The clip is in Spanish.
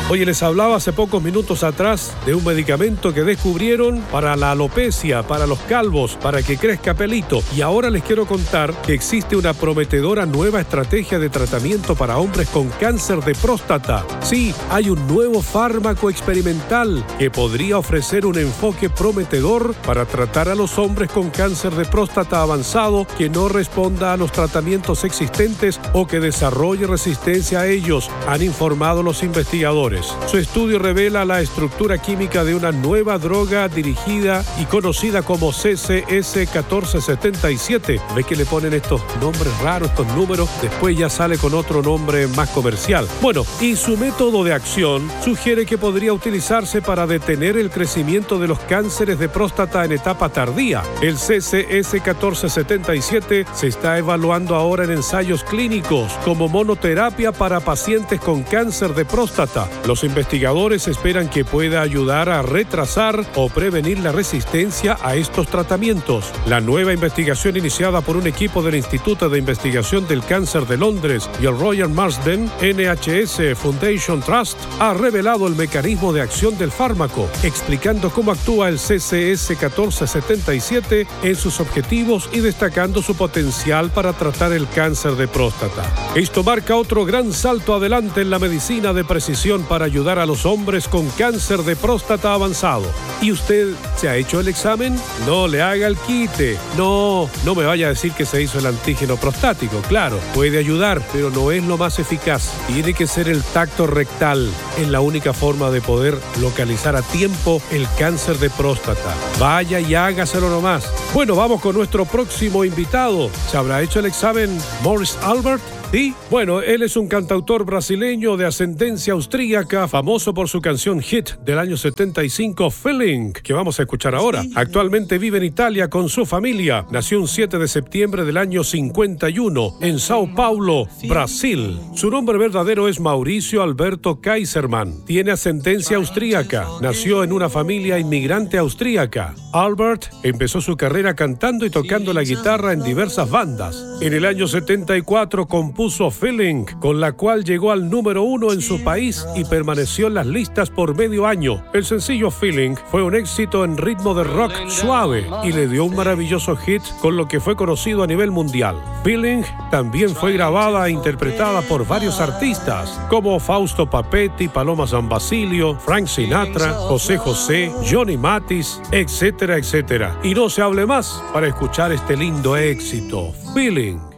Oye, les hablaba hace pocos minutos atrás de un medicamento que descubrieron para la alopecia, para los calvos, para que crezca pelito. Y ahora les quiero contar que existe una prometedora nueva estrategia de tratamiento para hombres con cáncer de próstata. Sí, hay un nuevo fármaco experimental que podría ofrecer un enfoque prometedor para tratar a los hombres con cáncer de próstata avanzado que no responda a los tratamientos existentes o que desarrolle resistencia a ellos, han informado los investigadores. Su estudio revela la estructura química de una nueva droga dirigida y conocida como CCS1477. ¿Ves que le ponen estos nombres raros, estos números? Después ya sale con otro nombre más comercial. Bueno, y su método de acción sugiere que podría utilizarse para detener el crecimiento de los cánceres de próstata en etapa tardía. El CCS1477 se está evaluando ahora en ensayos clínicos como monoterapia para pacientes con cáncer de próstata. Los investigadores esperan que pueda ayudar a retrasar o prevenir la resistencia a estos tratamientos. La nueva investigación iniciada por un equipo del Instituto de Investigación del Cáncer de Londres y el Royal Marsden NHS Foundation Trust ha revelado el mecanismo de acción del fármaco, explicando cómo actúa el CCS1477 en sus objetivos y destacando su potencial para tratar el cáncer de próstata. Esto marca otro gran salto adelante en la medicina de precisión para ayudar a los hombres con cáncer de próstata avanzado. ¿Y usted se ha hecho el examen? No le haga el quite. No me vaya a decir que se hizo el antígeno prostático. Claro, puede ayudar, pero no es lo más eficaz. Tiene que ser el tacto rectal. Es la única forma de poder localizar a tiempo el cáncer de próstata. Vaya y hágaselo nomás. Bueno, vamos con nuestro próximo invitado. ¿Se habrá hecho el examen Morris Albert? Sí, bueno, él es un cantautor brasileño de ascendencia austríaca, famoso por su canción hit del año 75, Feeling, que vamos a escuchar ahora. Actualmente vive en Italia con su familia. Nació un 7 de septiembre del año 51 en Sao Paulo, Brasil. Su nombre verdadero es Mauricio Alberto Kaiserman. Tiene ascendencia austríaca. Nació en una familia inmigrante austríaca. Albert empezó su carrera cantando y tocando la guitarra en diversas bandas. En el año 74 compuso Feeling, con la cual llegó al número 1 en su país y permaneció en las listas por medio año. El sencillo Feeling fue un éxito en ritmo de rock suave y le dio un maravilloso hit con lo que fue conocido a nivel mundial. Feeling también fue grabada e interpretada por varios artistas como Fausto Papetti, Paloma San Basilio, Frank Sinatra, José José, Johnny Mathis, etcétera, etcétera. Y no se hable más para escuchar este lindo éxito, Feeling.